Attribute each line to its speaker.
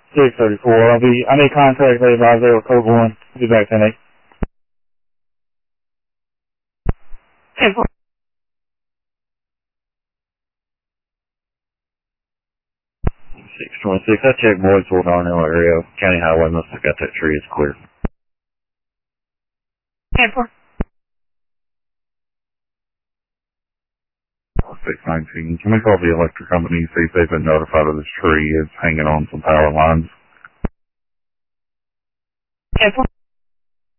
Speaker 1: 634. I need contact 850 code 1. Be back 10-8.
Speaker 2: 626. I checked Boydesville, Darnell area. County Highway must have got that tree. It's clear.
Speaker 3: 10-4.
Speaker 2: 619. Can we call the electric company, see if they've been notified of this tree? It's hanging on some power lines.
Speaker 3: 10-4.